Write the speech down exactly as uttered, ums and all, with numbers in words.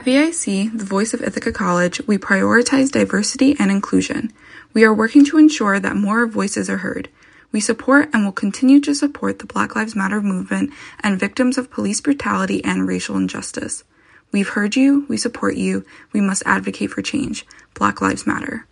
At V I C, the voice of Ithaca College, we prioritize diversity and inclusion. We are working to ensure that more voices are heard. We support and will continue to support the Black Lives Matter movement and victims of police brutality and racial injustice. We've heard you, we support you, we must advocate for change. Black Lives Matter.